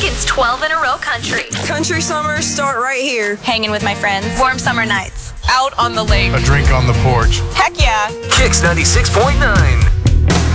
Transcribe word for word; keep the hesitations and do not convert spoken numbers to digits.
think it's twelve in a row country. Country summers start right here. Hanging with my friends. Warm summer nights. Out on the lake. A drink on the porch. Heck yeah. Kicks ninety-six point nine.